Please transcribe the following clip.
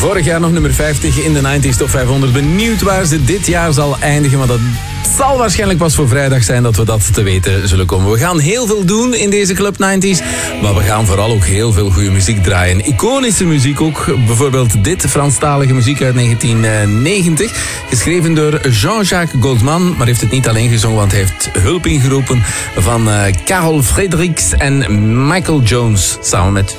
Vorig jaar nog nummer 50 in de 90s Top 500. Benieuwd waar ze dit jaar zal eindigen, maar dat zal waarschijnlijk pas voor vrijdag zijn dat we dat te weten zullen komen. We gaan heel veel doen in deze Club 90s, maar we gaan vooral ook heel veel goede muziek draaien. Iconische muziek ook, bijvoorbeeld dit Franstalige muziek uit 1990. Geschreven door Jean-Jacques Goldman, maar heeft het niet alleen gezongen, want hij heeft hulp ingeroepen van Carol Fredericks en Michael Jones samen met